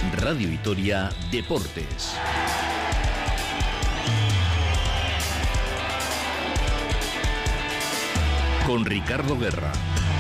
Radio Vitoria Deportes. Con Ricardo Guerra.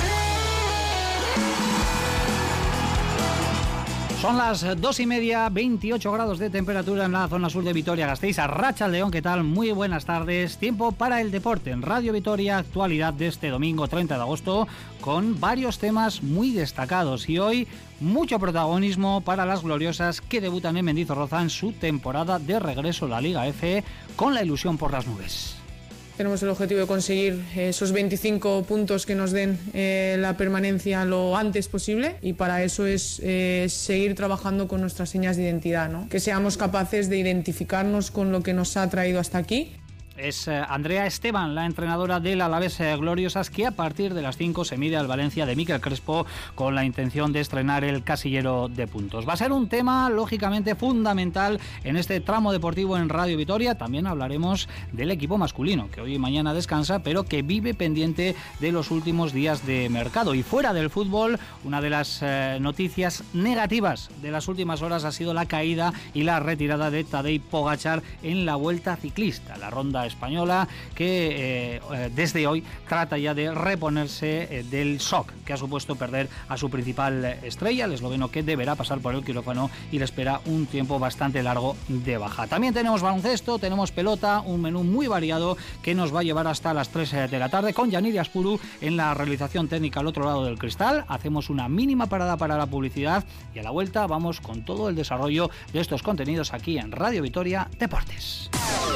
Son las 2:30, 28 grados de temperatura en la zona sur de Vitoria-Gasteiz. Arratsaldeon, ¿qué tal? Muy buenas tardes. Tiempo para el deporte en Radio Vitoria, actualidad de este domingo 30 de agosto, con varios temas muy destacados. Y hoy, mucho protagonismo para las gloriosas que debutan en Mendizorroza en su temporada de regreso a la Liga F, con la ilusión por las nubes. Tenemos el objetivo de conseguir esos 25 puntos que nos den la permanencia lo antes posible, y para eso es seguir trabajando con nuestras señas de identidad, ¿no? Que seamos capaces de identificarnos con lo que nos ha traído hasta aquí. Es Andrea Esteban, la entrenadora del Alavés Gloriosas, que a partir de las 5 se mide al Valencia de Miquel Crespo con la intención de estrenar el casillero de puntos. Va a ser un tema lógicamente fundamental en este tramo deportivo en Radio Vitoria. También hablaremos del equipo masculino, que hoy y mañana descansa, pero que vive pendiente de los últimos días de mercado. Y fuera del fútbol, una de las noticias negativas de las últimas horas ha sido la caída y la retirada de Tadej Pogačar en la Vuelta Ciclista, la ronda española, que desde hoy trata ya de reponerse del shock que ha supuesto perder a su principal estrella, el esloveno, que deberá pasar por el quirófano y le espera un tiempo bastante largo de baja. También tenemos baloncesto, tenemos pelota, un menú muy variado que nos va a llevar hasta las 3 de la tarde con Yaniri Aspuru en la realización técnica al otro lado del cristal. Hacemos una mínima parada para la publicidad y a la vuelta vamos con todo el desarrollo de estos contenidos aquí en Radio Vitoria Deportes.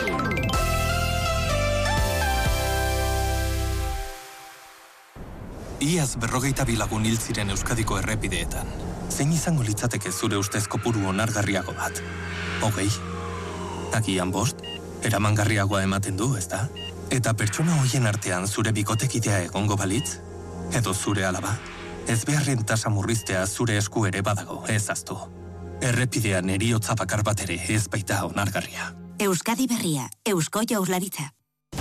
Iaz 42 lagun hil ziren Euskadiko errepideetan. Zein izango litzateke zure ustez kopuru onargarriago bat? 20? Agian 5? Eramangarriagoa ematen du, ezta? Eta pertsona hoien artean zure bikotekidea egongo balitz? Edo zure alaba? Ezbeharren tasa murriztea zure esku ere badago, ez ahaztu. Errepidean heriotza bakar bat ere ez baita onargarria. Euskadi Berria, Eusko Jaurlaritza.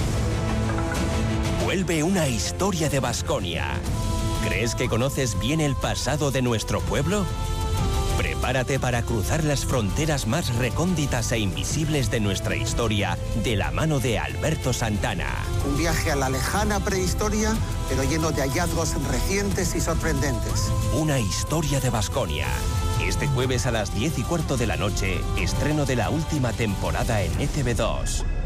Vuelve una historia de Baskonia. ¿Crees que conoces bien el pasado de nuestro pueblo? Prepárate para cruzar las fronteras más recónditas e invisibles de nuestra historia de la mano de Alberto Santana. Un viaje a la lejana prehistoria, pero lleno de hallazgos recientes y sorprendentes. Una historia de Baskonia. Este jueves a las 10:15 de la noche, estreno de la última temporada en ETV2.